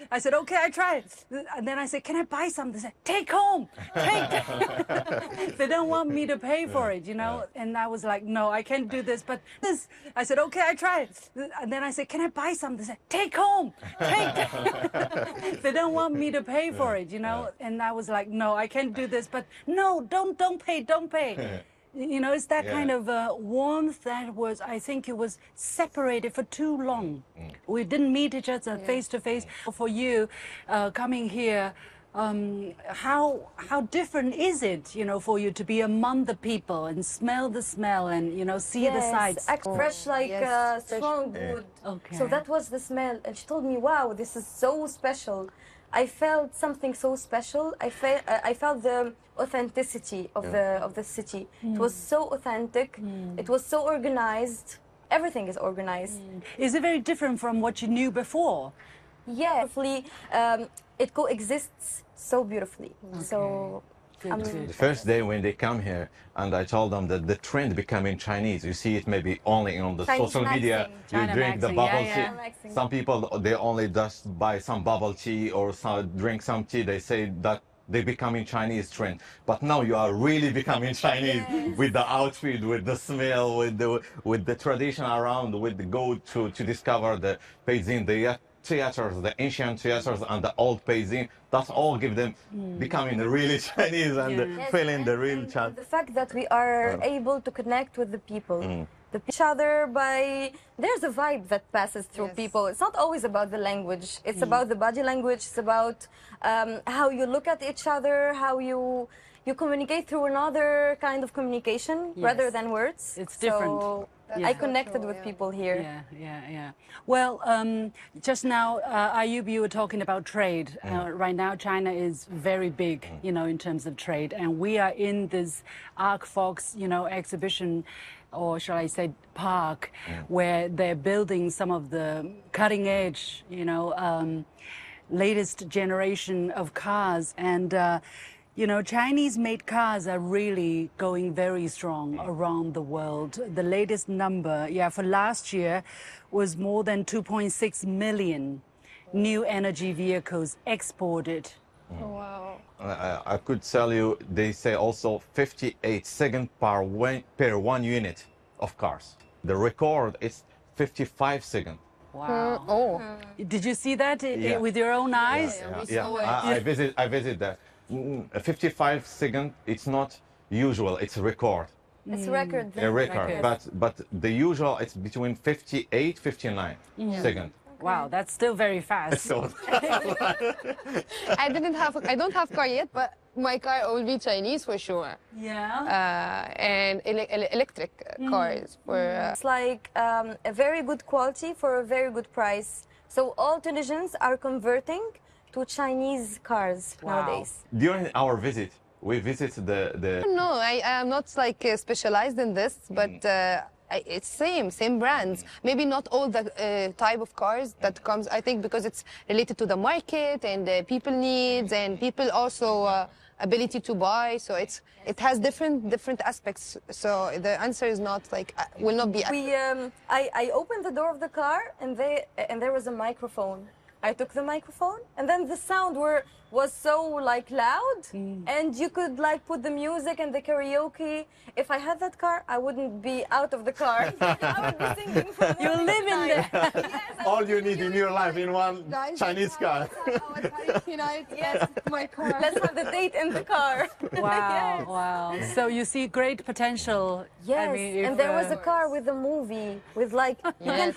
I said, okay, I try it. And then I said, can I buy some? They said, take home, take. They don't want me to pay for it, you know. And I was like, no, I can't do this. But this, I said, okay, I try it. And then I said, can I buy some? They said, take home, take. They don't want me to pay for it, you know. And I was like, no, I can't do this. But no, don't pay, don't pay. You know, it's that kind of warmth that was, I think it was separated for too long. We didn't meet each other face to face. For you, coming here, how different is it, you know, for you to be among the people and smell the smell and, you know, see the sights? Fresh, like strong wood. Okay. So that was the smell. And she told me, wow, this is so special. I felt something so special. I felt the authenticity of the city. It was so authentic. It was so organized. Everything is organized. Is it very different from what you knew before? Yeah, it coexists so beautifully. Okay. So The first day when they come here, and I told them that the trend becoming Chinese, you see it maybe only on the Chinese social media, maxing. you drink the China bubble maxing, tea. yeah. Some people, they only just buy some bubble tea or drink some tea. They say that they becoming Chinese trend. But now you are really becoming Chinese with the outfit, with the smell, with the tradition around, with the go to discover the Beijing, the theaters, the ancient theaters and the old Beijing. That all give them becoming really Chinese and feeling the real Chinese. The fact that we are able to connect with the people, each other by, there's a vibe that passes through people. It's not always about the language. It's about the body language. It's about how you look at each other, how you communicate through another kind of communication rather than words. It's different. So I connected with people here. Yeah. Well, just now, Ayub, you were talking about trade. Right now, China is very big, you know, in terms of trade. And we are in this Arcfox, you know, exhibition, or shall I say park, where they're building some of the cutting edge, you know, latest generation of cars. And you know, Chinese-made cars are really going very strong around the world. The latest number, for last year, was more than 2.6 million new energy vehicles exported. Oh, wow. I could tell you, they say also 58 seconds per one unit of cars. The record is 55 seconds. Wow. Did you see that with your own eyes? I visit that. 55 seconds, it's not usual, it's a record. It's a record. A record, but the usual, it's between 58, 59 seconds. Wow, that's still very fast. So, I don't have car yet, but my car will be Chinese for sure. Yeah. And electric cars for. It's like a very good quality for a very good price. So all Tunisians are converting to Chinese cars nowadays. during our visit, we visit the No, I am not like specialized in this, but it's same brands. Maybe not all the type of cars that comes. I think because it's related to the market and the people needs and people also ability to buy. So it has different aspects. So the answer is not like will not be. I opened the door of the car and there was a microphone. I took the microphone and then the sound was so like loud and you could like put the music and the karaoke. If I had that car, I wouldn't be out of the car. I would be singing for the You live in there. Yes, all you need in your life in one Chinese car. yes, my car. let's have the date in the car. Wow, wow. So you see great potential. Yes, I mean, if, and there was a car with a movie with like you can